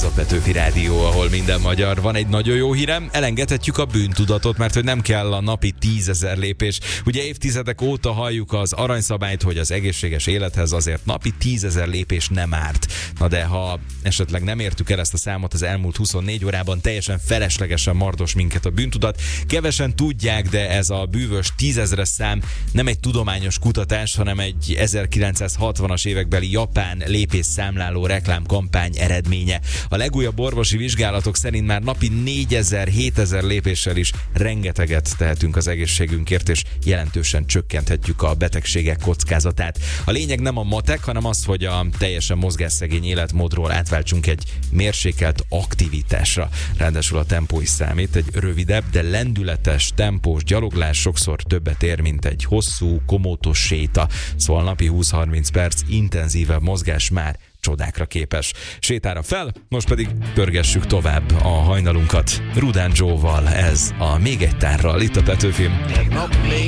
a Petőfi Rádió, ahol minden magyar. Van egy nagyon jó hírem, elengedhetjük a bűntudatot, mert hogy nem kell a napi 10 000 lépés. Ugye évtizedek óta halljuk az aranyszabályt, hogy az egészséges élethez azért napi 10 000 lépés nem árt. Na de ha esetleg nem értük el ezt a számot az elmúlt 24 órában, teljesen feleslegesen mardos minket a bűntudat. Kevesen tudják, de ez a bűvös 10 000-es szám nem egy tudományos kutatás, hanem egy 1960-as évekbeli japán lépésszámláló reklámkampány eredménye. A legújabb orvosi vizsgálatok szerint már napi 4000-7000 lépéssel is rengeteget tehetünk az egészségünkért, és jelentősen csökkenthetjük a betegségek kockázatát. A lényeg nem a matek, hanem az, hogy a teljesen mozgásszegény életmódról átváltsunk egy mérsékelt aktivitásra. Ráadásul a tempó is számít, egy rövidebb, de lendületes, tempós gyaloglás sokszor többet ér, mint egy hosszú, komótos séta. Szóval napi 20-30 perc intenzívebb mozgás már csodákra képes. Sétára fel, most pedig pörgessük tovább a hajnalunkat Rudán Joe-val, ez a Még egy tárral, itt a Petőfin.